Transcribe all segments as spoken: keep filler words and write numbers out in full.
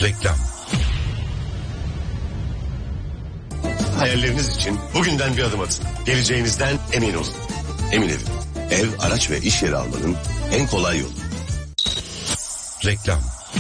Reklam. Hayalleriniz için bugünden bir adım atın. Geleceğinizden emin olun. Emin Evim. Ev, araç ve iş yeri almanın en kolay yolu. Reklam.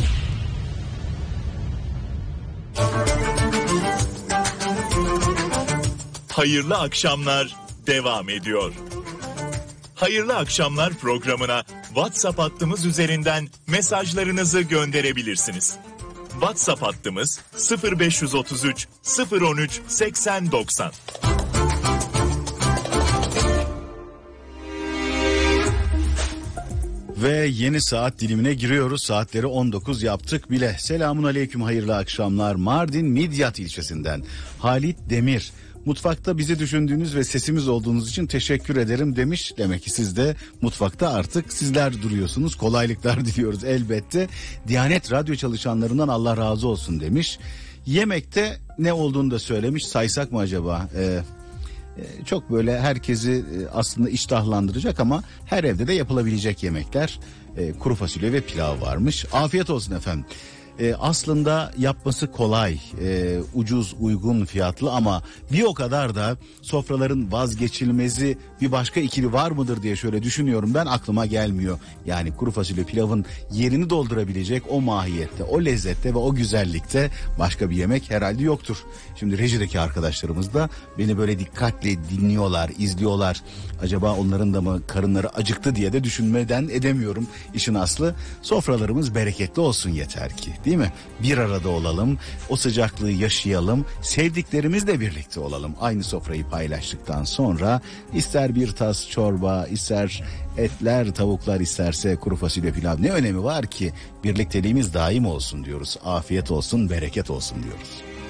Hayırlı akşamlar devam ediyor. Hayırlı akşamlar programına WhatsApp hattımız üzerinden mesajlarınızı gönderebilirsiniz. WhatsApp hattımız sıfır beş otuz üç sıfır on üç seksen doksan. Ve yeni saat dilimine giriyoruz. Saatleri on dokuz yaptık bile. Selamun aleyküm, hayırlı akşamlar. Mardin Midyat ilçesinden Halit Demir. Mutfakta bizi düşündüğünüz ve sesimiz olduğunuz için teşekkür ederim demiş. Demek ki siz de mutfakta artık sizler duruyorsunuz. Kolaylıklar diliyoruz elbette. Diyanet Radyo çalışanlarından Allah razı olsun demiş. Yemekte ne olduğunu da söylemiş. Saysak mı acaba? Ee, çok böyle herkesi aslında iştahlandıracak ama her evde de yapılabilecek yemekler. Ee, kuru fasulye ve pilav varmış. Afiyet olsun efendim. Ee, aslında yapması kolay, e, ucuz, uygun fiyatlı ama bir o kadar da sofraların vazgeçilmezi bir başka ikili var mıdır diye şöyle düşünüyorum, ben aklıma gelmiyor. Yani kuru fasulye pilavın yerini doldurabilecek o mahiyette, o lezzette ve o güzellikte başka bir yemek herhalde yoktur. Şimdi rejideki arkadaşlarımız da beni böyle dikkatle dinliyorlar, izliyorlar. Acaba onların da mı karınları acıktı diye de düşünmeden edemiyorum. İşin aslı sofralarımız bereketli olsun yeter ki. Değil mi? Bir arada olalım, o sıcaklığı yaşayalım, sevdiklerimizle birlikte olalım. Aynı sofrayı paylaştıktan sonra ister bir tas çorba, ister etler, tavuklar, isterse kuru fasulye pilav, ne önemi var ki? Birlikteliğimiz daim olsun diyoruz. Afiyet olsun, bereket olsun diyoruz.